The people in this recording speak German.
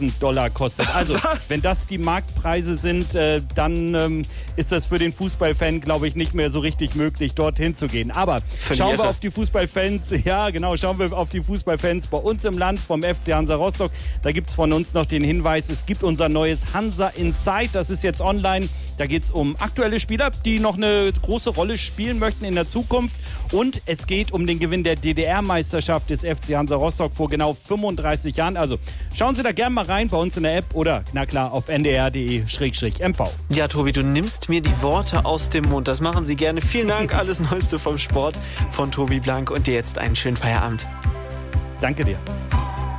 $100.000 kostet. Also, wenn das die Marktpreise sind, dann ist das für den Fußballfan, glaube ich, nicht mehr so richtig möglich, dorthin zu gehen. Aber schauen wir auf die Fußballfans, schauen wir auf die Fußballfans bei uns im Land vom FC Hansa Rostock. Da gibt es von uns noch den Hinweis, es gibt unser neues Hansa Inside, das ist jetzt online. Da geht es um aktuelle Spieler, die noch eine große Rolle spielen möchten in der Zukunft. Und es geht um den Gewinn der DDR-Meisterschaft des FC Hansa Rostock vor genau 35 Jahren. Also schauen Sie da gerne mal rein bei uns in der App oder, na klar, auf ndr.de/mv. Ja, Tobi, du nimmst mir die Worte aus dem Mund. Das machen Sie gerne. Vielen Dank. Alles Neueste vom Sport von Tobi Blank und dir jetzt einen schönen Feierabend. Danke dir.